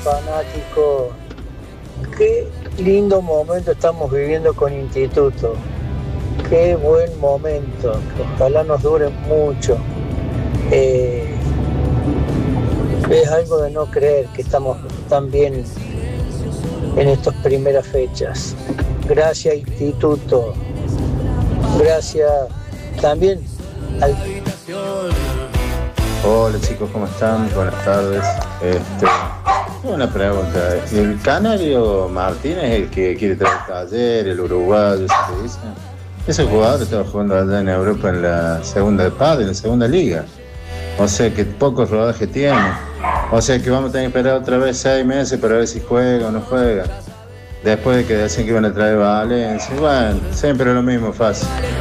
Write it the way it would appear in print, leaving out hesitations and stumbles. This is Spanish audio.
fanáticos. Qué lindo momento estamos viviendo con Instituto. Qué buen momento. Ojalá nos dure mucho. Es algo de no creer que estamos tan bien en estas primeras fechas. Gracias, Instituto. Gracias también al... Hola chicos, ¿cómo están? Buenas tardes. Una pregunta. ¿El canario Martínez es el que quiere traer Taller, el uruguayo, eso que dicen? Ese jugador estaba jugando allá en Europa en la segunda PAD, en la segunda liga. O sea que pocos rodajes tiene. O sea que vamos a tener que esperar otra vez 6 meses para ver si juega o no juega. Después de que decían que iban a traer Valencia. Bueno, siempre lo mismo, fácil.